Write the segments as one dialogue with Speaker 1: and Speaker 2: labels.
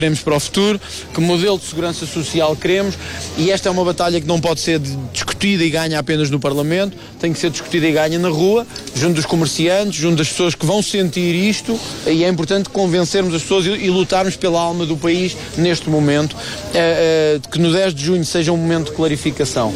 Speaker 1: queremos para o futuro, que modelo de segurança social queremos, e esta é uma batalha que não pode ser discutida e ganha apenas no Parlamento, tem que ser discutida e ganha na rua, junto dos comerciantes, junto das pessoas que vão sentir isto, e é importante convencermos as pessoas e lutarmos pela alma do país neste momento, que no 10 de junho seja um momento de clarificação.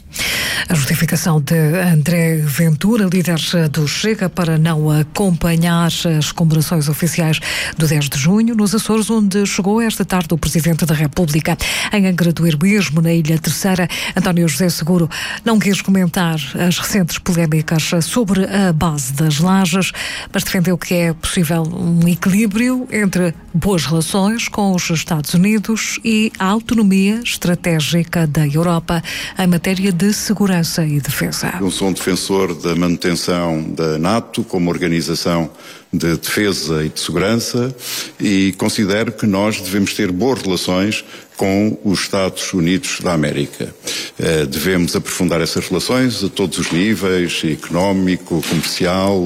Speaker 2: A justificação de André Ventura, líder do Chega, para não acompanhar as comemorações oficiais do 10 de junho nos Açores, onde chegou esta tarde o Presidente da República. Em Angra do Heroísmo, na Ilha Terceira, António José Seguro não quis comentar as recentes polémicas sobre a base das lajes, mas defendeu que é possível um equilíbrio entre boas relações com os Estados Unidos e a autonomia estratégica da Europa em matéria de segurança e defesa.
Speaker 3: Eu sou um defensor da manutenção da NATO como organização de defesa e de segurança e considero que nós devemos ter boas relações com os Estados Unidos da América. Devemos aprofundar essas relações a todos os níveis, económico, comercial,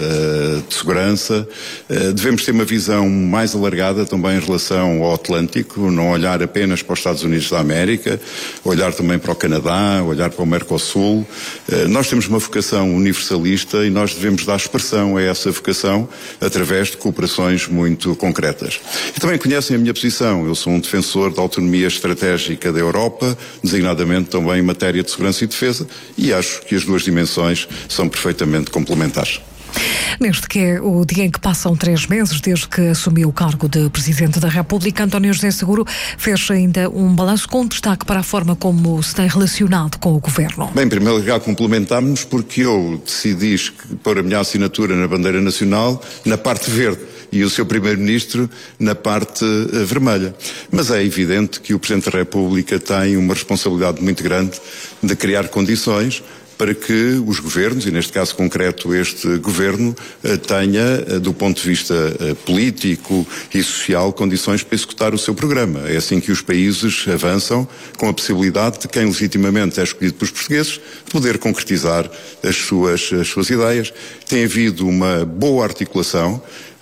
Speaker 3: de segurança. Devemos ter uma visão mais alargada também em relação ao Atlântico, não olhar apenas para os Estados Unidos da América, olhar também para o Canadá, olhar para o Mercosul. Nós temos uma vocação universalista e nós devemos dar expressão a essa vocação através de cooperações muito concretas. E também conhecem a minha posição. Eu sou um defensor da autonomia estratégica da Europa, designadamente também em matéria de segurança e defesa, e acho que as duas dimensões são perfeitamente complementares.
Speaker 2: Neste que é o dia em que passam 3 meses desde que assumiu o cargo de Presidente da República, António José Seguro fez ainda um balanço com destaque para a forma como se tem relacionado com o Governo.
Speaker 3: Bem, em primeiro lugar, complementámos porque eu decidi pôr a minha assinatura na bandeira nacional na parte verde e o seu Primeiro-Ministro na parte vermelha. Mas é evidente que o Presidente da República tem uma responsabilidade muito grande de criar condições para que os governos, e neste caso concreto este governo, tenha, do ponto de vista político e social, condições para executar o seu programa. É assim que os países avançam, com a possibilidade de quem legitimamente é escolhido pelos portugueses, poder concretizar as suas ideias. Tem havido uma boa articulação,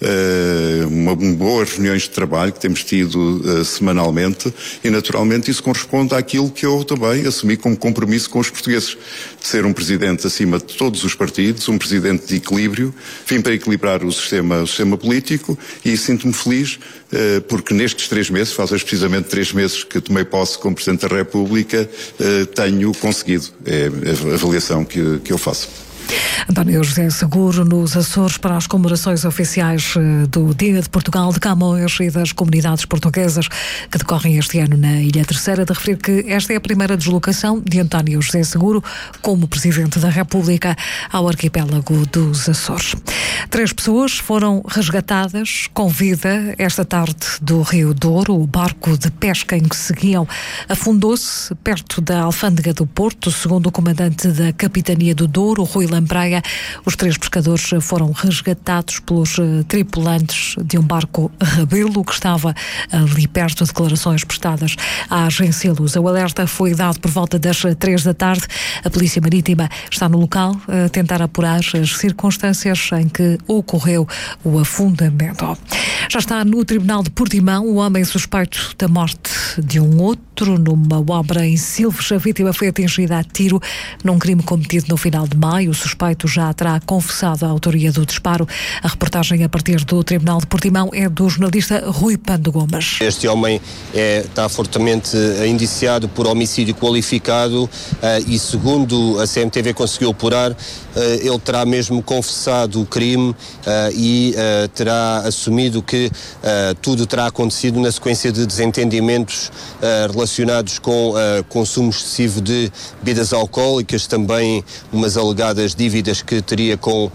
Speaker 3: boas reuniões de trabalho que temos tido semanalmente e naturalmente isso corresponde àquilo que eu também assumi como compromisso com os portugueses, de ser um presidente acima de todos os partidos, um presidente de equilíbrio, vim para equilibrar o sistema político e sinto-me feliz porque nestes 3 meses, faz precisamente 3 meses que tomei posse como Presidente da República, tenho conseguido, é a avaliação que eu faço.
Speaker 2: António José Seguro nos Açores para as comemorações oficiais do Dia de Portugal, de Camões e das comunidades portuguesas que decorrem este ano na Ilha Terceira. De referir que esta é a primeira deslocação de António José Seguro como Presidente da República ao arquipélago dos Açores. 3 pessoas foram resgatadas com vida esta tarde do Rio Douro. O barco de pesca em que seguiam afundou-se perto da alfândega do Porto, segundo o comandante da Capitania do Douro, Rui Lampreia. Os 3 pescadores foram resgatados pelos tripulantes de um barco Rebelo que estava ali perto. Declarações prestadas à agência Luz. O alerta foi dado por volta das 3 da tarde. A Polícia Marítima está no local a tentar apurar as circunstâncias em que ocorreu o afundamento. Já está no Tribunal de Portimão o homem suspeito da morte de um outro numa obra em Silves. A vítima foi atingida a tiro num crime cometido no final de maio. O suspeito já terá confessado a autoria do disparo. A reportagem a partir do Tribunal de Portimão é do jornalista Rui Pando Gomes.
Speaker 4: Este homem está fortemente indiciado por homicídio qualificado e, segundo a CMTV conseguiu apurar, ele terá mesmo confessado o crime e terá assumido que tudo terá acontecido na sequência de desentendimentos relacionados com consumo excessivo de bebidas alcoólicas, também umas alegadas dívidas que teria com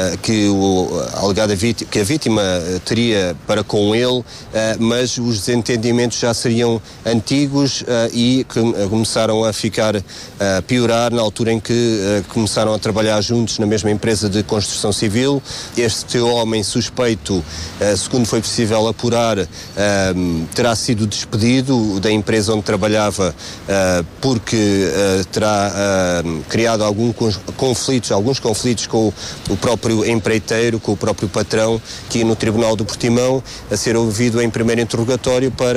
Speaker 4: que a vítima teria para com ele, mas os desentendimentos já seriam antigos e começaram a piorar na altura em que começaram a trabalhar juntos na mesma empresa de construção civil. Este homem suspeito, segundo foi possível apurar, terá sido despedido da empresa onde trabalhava porque terá criado algum conflito alguns conflitos com o próprio empreiteiro, com o próprio patrão, aqui no Tribunal do Portimão, a ser ouvido em primeiro interrogatório para